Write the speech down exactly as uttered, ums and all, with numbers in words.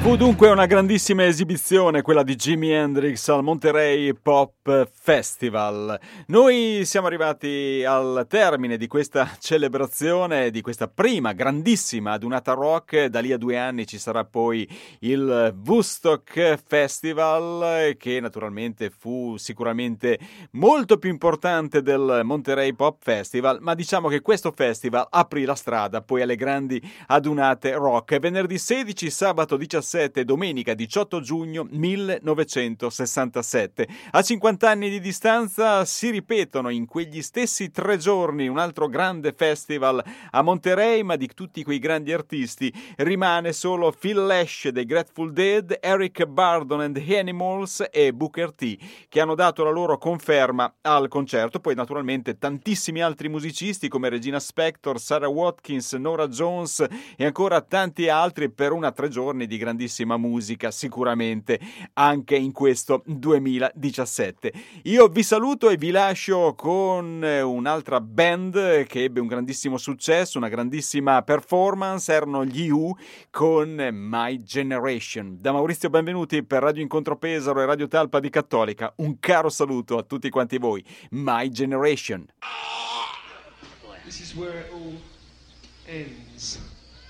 Fu dunque una grandissima esibizione quella di Jimi Hendrix al Monterey Pop Festival. Noi siamo arrivati al termine di questa celebrazione, di questa prima grandissima adunata rock. Da lì a due anni ci sarà poi il Woodstock Festival, che naturalmente fu sicuramente molto più importante del Monterey Pop Festival, ma diciamo che questo festival aprì la strada poi alle grandi adunate rock. Venerdì sedici, sabato diciassette e domenica diciotto giugno millenovecentosessantasette. A cinquanta anni di distanza si ripetono in quegli stessi tre giorni un altro grande festival a Monterey, ma di tutti quei grandi artisti rimane solo Phil Lesh dei Grateful Dead, Eric Burdon and the Animals e Booker T, che hanno dato la loro conferma al concerto. Poi naturalmente tantissimi altri musicisti come Regina Spektor, Sarah Watkins, Norah Jones e ancora tanti altri per una tre giorni di grandissima musica, sicuramente anche in questo duemiladiciassette. Io vi saluto e vi lascio con un'altra band che ebbe un grandissimo successo, una grandissima performance. Erano gli U con My Generation. Da Maurizio Benvenuti per Radio Incontro Pesaro e Radio Talpa di Cattolica, un caro saluto a tutti quanti voi. My Generation. This is where it all ends.